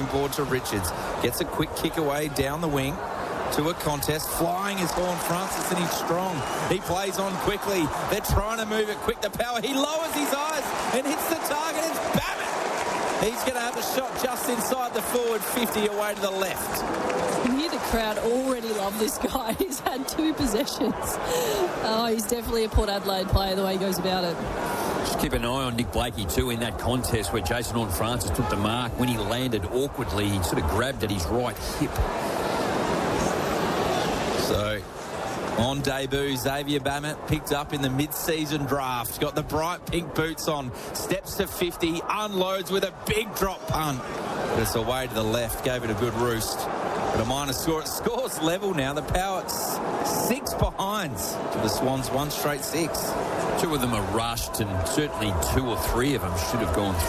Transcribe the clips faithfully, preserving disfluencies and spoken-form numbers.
board to Richards. Gets a quick kick away down the wing to a contest. Flying is Vaughan Francis, and he's strong. He plays on quickly. They're trying to move it quick. The power. He lowers his eyes and hits the target. It's Babbitt. He's going to have a shot just inside the forward fifty away to the left. You hear the crowd already love this guy. He's had two possessions. Oh, he's definitely a Port Adelaide player, the way he goes about it. Just keep an eye on Nick Blakey too in that contest where Jason Horne-Francis took the mark. When he landed awkwardly, he sort of grabbed at his right hip. So, on debut, Xavier Babbitt picked up in the mid-season draft. Got the bright pink boots on. Steps to fifty. Unloads with a big drop punt. But it's away to the left. Gave it a good roost. But a minor score. It scores level now. The Power six behinds to the Swans. One straight six. Two of them are rushed, and certainly two or three of them should have gone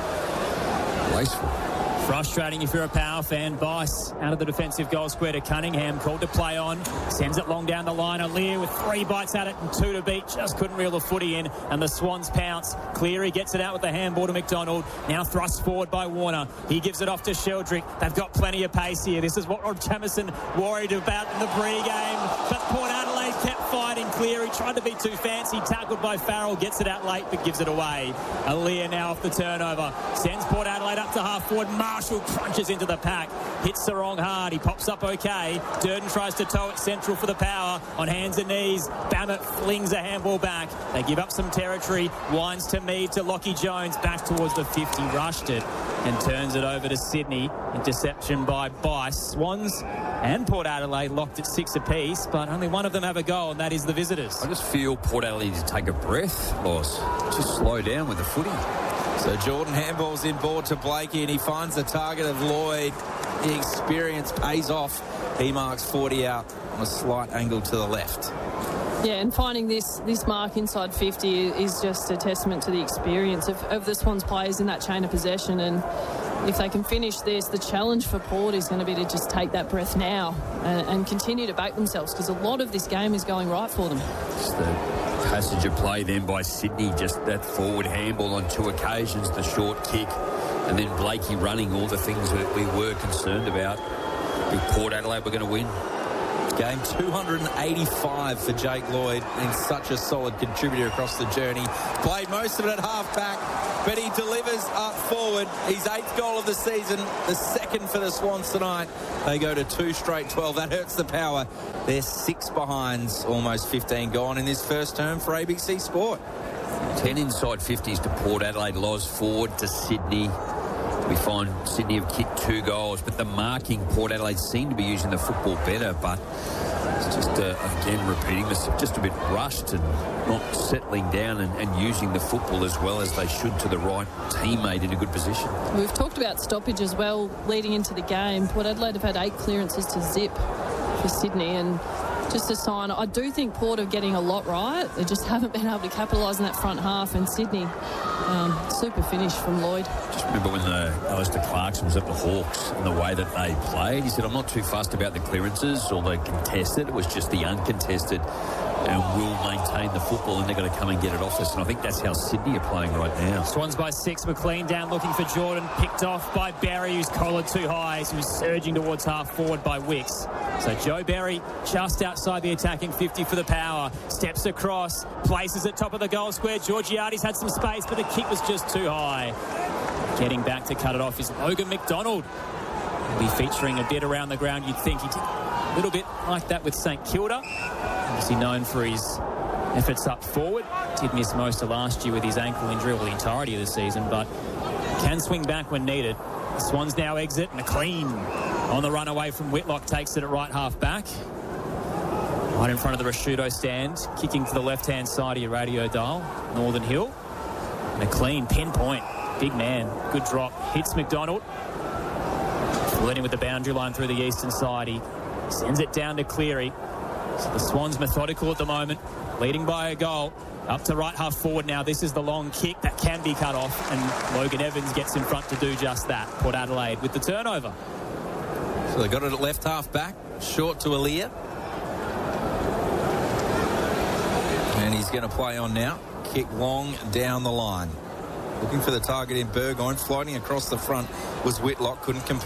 through. Wasteful. Frustrating if you're a Power fan. Bice out of the defensive goal square to Cunningham, called to play on, sends it long down the line. Aaliyah with three bites at it and two to beat, just couldn't reel the footy in, and the Swans pounce. Cleary gets it out with the handball to McDonald, now thrust forward by Warner. He gives it off to Sheldrick. They've got plenty of pace here. This is what Rod Jamieson worried about in the pre-game, but Port Adelaide kept fighting. Cleary tried to be too fancy, tackled by Farrell, gets it out late but gives it away. Aaliyah now off the turnover, sends Port Adelaide up to half forward. Marshall crunches into the pack, hits the wrong hard. He pops up okay. Durden tries to tow it central for the Power on hands and knees. Babbitt flings a handball back. They give up some territory. Winds to Mead to Lockie Jones, back towards the fifty, rushed it and turns it over to Sydney. Interception by Bice. Swans and Port Adelaide locked at six apiece, but only one of them have a goal, and that is the visitors. I just feel Port Adelaide to take a breath, Loss. Just slow down with the footy. So Jordan handballs in board to Blakey, and he finds the target of Lloyd. The experience pays off. He marks forty out on a slight angle to the left. Yeah, and finding this this mark inside fifty is just a testament to the experience of, of the Swans players in that chain of possession. And if they can finish this, the challenge for Port is going to be to just take that breath now and, and continue to back themselves, because a lot of this game is going right for them. It's the passage of play then by Sydney, just that forward handball on two occasions, the short kick, and then Blakey running, all the things that we were concerned about. If Port Adelaide were going to win. Game two hundred eighty-five for Jake Lloyd, and such a solid contributor across the journey. Played most of it at half-back, but he delivers up forward. His eighth goal of the season, the second for the Swans tonight. They go to two straight twelve. That hurts the Power. They're six behinds, almost fifteen gone in this first term for A B C Sport. ten inside fifties to Port Adelaide, Loz forward to Sydney. We find Sydney have kicked two goals, but the marking, Port Adelaide seem to be using the football better, but it's just, uh, again, repeating this, just a bit rushed and not settling down and, and using the football as well as they should to the right teammate in a good position. We've talked about stoppage as well leading into the game. Port Adelaide have had eight clearances to zip for Sydney, and just a sign. I do think Port are getting a lot right. They just haven't been able to capitalise in that front half. And Sydney, um, super finish from Lloyd. Just remember when the Alistair Clarkson was at the Hawks and the way that they played, he said, I'm not too fussed about the clearances or the contested. It was just the uncontested, and we'll maintain the football, and they're going to come and get it off us. And I think that's how Sydney are playing right now. Swans by six. McLean down looking for Jordan. Picked off by Barry, who's collared too high. So he's surging towards half forward by Wicks. So Joe Barry just outside the attacking fifty for the Power. Steps across, places at top of the goal square. Georgiades had some space, but the kick was just too high. Getting back to cut it off is Logan McDonald. He'll be featuring a bit around the ground. You'd think he did a little bit like that with St Kilda. Obviously known for his efforts up forward. Did miss most of last year with his ankle injury, or the entirety of the season, but can swing back when needed. The Swans now exit. McLean on the run away from Whitlock, takes it at right half back. Right in front of the Rashudo stand, kicking to the left-hand side of your radio dial. Northern Hill. McLean, pinpoint. Big man. Good drop. Hits McDonald. Flirting with the boundary line through the eastern side. He sends it down to Cleary. So the Swans methodical at the moment, leading by a goal. Up to right half forward now. This is the long kick that can be cut off, and Logan Evans gets in front to do just that. Port Adelaide with the turnover. So they got it at left half back. Short to Aaliyah. And he's going to play on now. Kick long down the line. Looking for the target in Burgoyne. Floating across the front was Whitlock. Couldn't complete.